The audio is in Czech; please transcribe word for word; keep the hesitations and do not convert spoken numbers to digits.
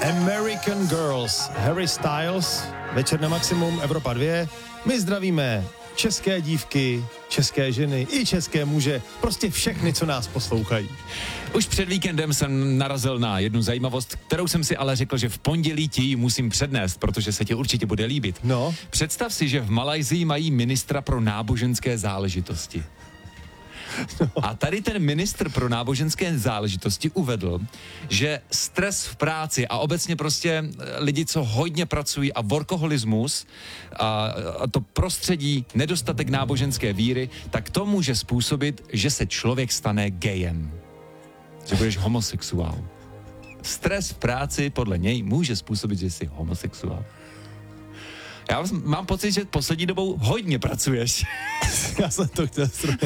American Girls, Harry Styles, večer na maximum, Evropa dva. My zdravíme české dívky, české ženy i české muže, prostě všechny, co nás poslouchají. Už před víkendem jsem narazil na jednu zajímavost, kterou jsem si ale řekl, že v pondělí ti ji musím přednést, protože se ti určitě bude líbit. No. Představ si, že v Malajsii mají ministra pro náboženské záležitosti. No. A tady ten ministr pro náboženské záležitosti uvedl, že stres v práci a obecně prostě lidi, co hodně pracují a workoholismus a, a to prostředí, nedostatek náboženské víry, tak to může způsobit, že se člověk stane gejem. Že budeš homosexuál. Stres v práci podle něj může způsobit, že jsi homosexuál. Já mám pocit, že poslední dobou hodně pracuješ. Já jsem to chtěl